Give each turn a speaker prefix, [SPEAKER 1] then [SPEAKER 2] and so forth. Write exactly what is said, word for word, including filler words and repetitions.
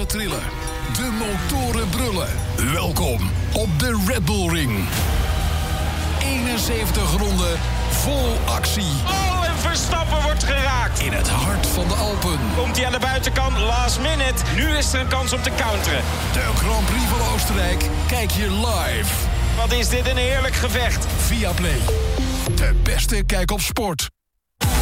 [SPEAKER 1] trillen. De motoren brullen. Welkom op de Red Bull Ring. eenenzeventig ronden vol actie.
[SPEAKER 2] Oh, en Verstappen wordt geraakt.
[SPEAKER 1] In het hart van de Alpen.
[SPEAKER 2] Komt hij aan de buitenkant, last minute. Nu is er een kans om te counteren.
[SPEAKER 1] De Grand Prix van Oostenrijk kijk je live.
[SPEAKER 2] Wat is dit een heerlijk gevecht.
[SPEAKER 1] Viaplay. De beste kijk op sport.